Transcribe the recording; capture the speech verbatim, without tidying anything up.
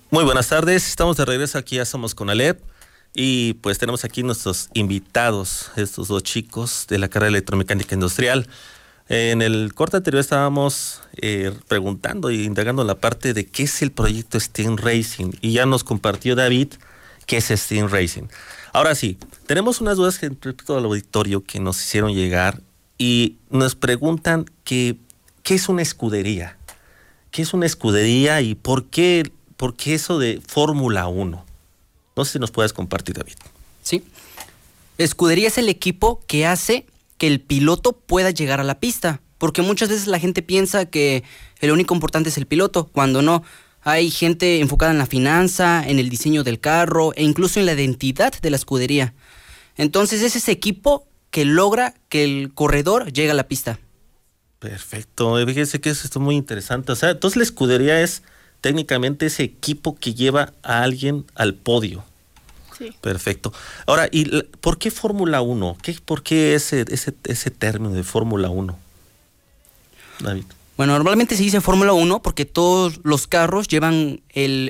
Muy buenas tardes, estamos de regreso aquí a Somos con Alep y pues tenemos aquí nuestros invitados, estos dos chicos de la carrera de electromecánica industrial. En el corte anterior estábamos eh, preguntando e indagando la parte de qué es el proyecto Steam Racing y ya nos compartió David qué es Steam Racing. Ahora sí, tenemos unas dudas respecto al auditorio que nos hicieron llegar y nos preguntan que, ¿qué es una escudería? ¿Qué es una escudería y por qué, por qué eso de Fórmula uno? No sé si nos puedes compartir, David. Sí. Escudería es el equipo que hace que el piloto pueda llegar a la pista, porque muchas veces la gente piensa que el único importante es el piloto, cuando no. Hay gente enfocada en la finanza, en el diseño del carro e incluso en la identidad de la escudería. Entonces es ese equipo que logra que el corredor llegue a la pista. Perfecto, fíjese que eso está muy interesante. O sea, entonces la escudería es técnicamente ese equipo que lleva a alguien al podio. Sí. Perfecto. Ahora, ¿y por qué Fórmula uno? ¿Qué, ¿Por qué ese, ese, ese término de Fórmula uno? David. Bueno, normalmente se dice Fórmula uno porque todos los carros llevan el,